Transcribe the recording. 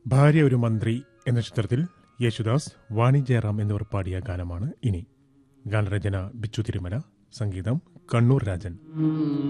ഭാര്യ ഒരു മന്ത്രി എന്ന ചിത്രത്തിൽ യേശുദാസ്, വാണി ജയറാം എന്നിവർ പാടിയ ഗാനമാണ് ഇനി. ഗാനരചന ബിച്ചു തിരുമല, സംഗീതം കണ്ണൂർ രാജൻ.